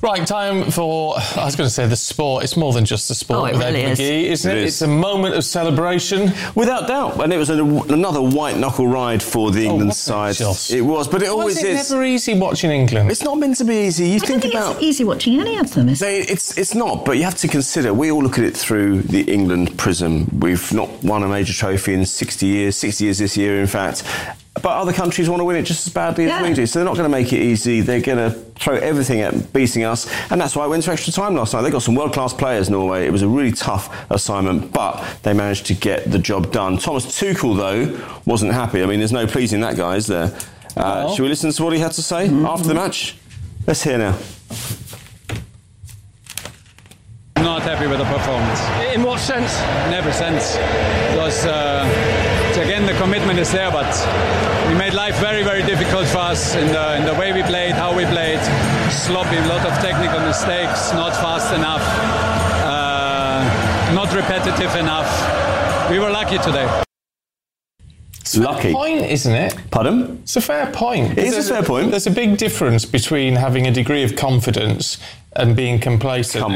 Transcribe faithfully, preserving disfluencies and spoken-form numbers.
Right, time for, I was going to say the sport. It's more than just the sport Oh, it with really Ed is. McGee, isn't it? It is. It's a moment of celebration. Without doubt. And it was a, another white-knuckle ride for the England wasn't it, side. Joss? It was, but it Why always is it is. never easy watching England? It's not meant to be easy. You I think don't think about... it's easy watching any of them, is it? They, it's it's not, but you have to consider, we all look at it through the England prism. We've not won a major trophy in sixty years, sixty years this year, in fact. But other countries want to win it just as badly Yeah. as we do, so they're not going to make it easy. They're going to throw everything at beating us, and that's why it went to extra time last night. They got some world-class players, Norway. It was a really tough assignment, but they managed to get the job done. Thomas Tuchel, though, wasn't happy. I mean, there's no pleasing that guy, is there? Uh, Oh. Shall we listen to what he had to say Mm-hmm. after the match? Let's hear now. Not happy with the performance. In what sense? In every sense. Because, uh, again, the commitment is there, but we made life very, very difficult for us in the, in the way we played, how we played. Sloppy, a lot of technical mistakes, not fast enough, uh, not repetitive enough. We were lucky today. It's a fair Lucky. point, isn't it? Pardon? It's a fair point. It is a There's fair point. There's a big difference between having a degree of confidence and being complacent. Come